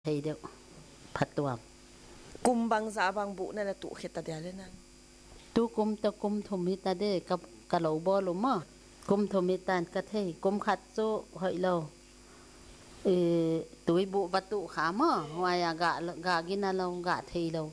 เฮียเดียวผัดตัวกุมบางสาบางบุนั่นแหละตุเขตตาเดียเลยนั่นตุกุมตะกุมทมิตาเดกับกะเหลาบอลุมะกุมทมิตานกะเทกุมขัดโซหอยเราตุยบุประตูขามะวายกะกินเรากะเทเรา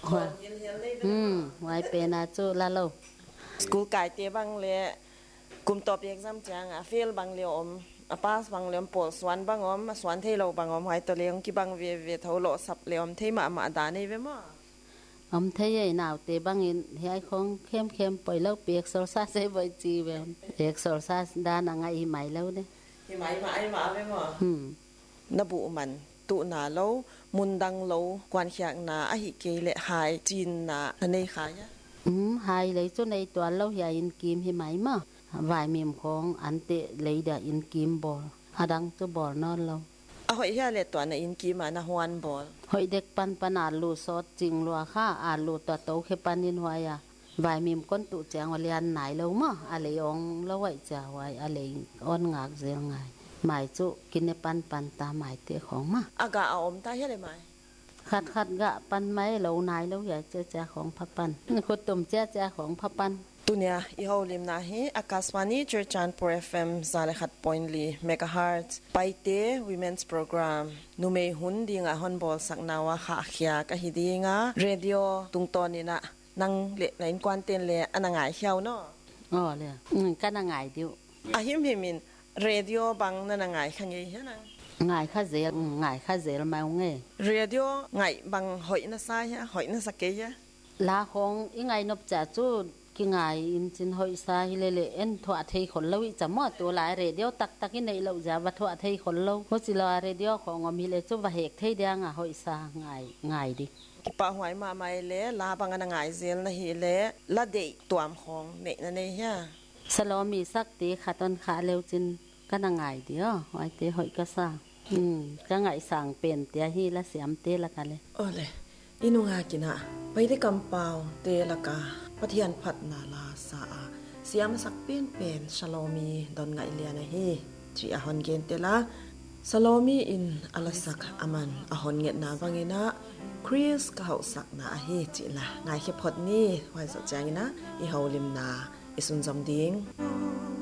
วายเป็นอาโจละเราสกูลไก่เตะบางเลยกุมตอบเอ็กซัมจังอ่ะเฟลบางเลียวอป้าบางเลียมปวดสวนบางสวนเทเราบางหายตัวเลี้ยงกี่บางเวเท่าโลสับเลียมเทมาดานี่เว้มั้งเทยหนาวเตะบางเห็นเฮียของเข้มปล่อยแล้วเปียกโซซาเซบอยจีเว้เปียกโซซาด้านไงอีใหม่แล้วเนี่ยอีใหม่มาเว้มั้งนบุมันตุนาเรามุนดังเรากวนเขียงนาอหิเกเลหายจีนนาในขายหายเลยจุในตัวเราใหญ่อินกิมให้ไหมมั้งวายมีมของอันเตะเลยเดอินกิมบอลหาดังตัวบอลนอนเราหอยเฮียเลตัวในอินกิมนะฮวนบอลหอยเด็กปันอ่านลูซอดจริงลัวค่าอ่านลูตัวโตแค่ปันนินไว้อะวายมีมก้นตุแจงวเลียนไหนเรามั้งอะไรองแล้วไว้จะไว้อะไรอ้อนงากเสียงไงหมายจุกินในปันตาหมายเตะของมั้งอากาเอาอมตาเฮียเลยไหมขัดกะปันไม้เหลาไหนแล้วอยากเจ้าของพับปันคนตุ่มเจ้าของพับปันตุเนียอีเขาลิมนาฮีอากาศวานีเจอจานโปร FM ซาเลขัดพอยน์ลีเมกะฮัร์ตไปเตะ Women's Program นูเมย์หุ่นดีงะฮอนบอลสักนาวะขาเขียกะฮิดีงะเรดิโอตุงตอนนี้นะนังเละไหนกวนเตียนเละอันงายเขียวเนาะอ๋อเลยก็นางายเดียวหิมินเรดิโอบังนั่นงายขันยี่เห็นนะงายข้าเสียงายข้าเสียมาไงเรดิโอไงบางหอยน่ะซ้ายหอยน่ะสักเกยลาของยังไงนบจ่าจูกิไงอินจินหอยซ้ายเลยเอ็นถั่วไทยคนเราจะมอตัวหลายเรดิโอตักในเราจะวัตถุไทยคนเราเพราะสิลาเรดิโอของมีเลยจูว่าเหกไทยเดียงหอยซ้ายง่ายดิกิปะหอยมาไม่เละลาบางอันง่ายเซลนะเฮเละละเดะตัวมของเมฆนั่นเองฮะสโลมีสักตีขาต้นขาเร็วจินก็นางง่ายเดียวหอยเตะหอยก็ซ่าก็ไงสั่งเป็นเตียฮีละเสียมเตะละกันเลยเลยอินุงากินะไปได้กำเปาเตละกาปะเทียนผัดนาลาสาเสียมสักเป็นชโลมีดอนไงเลียนะฮีจีอาฮอนเกนเตละสโลมีอินอลาสักอามันอาฮอนเงนาบังเงนะคริสก็เขาสักนาฮีจีละไงแค่พอดนี่ไว้สดใจนะอีเฮาลิมนาอิสุนจำดิ้ง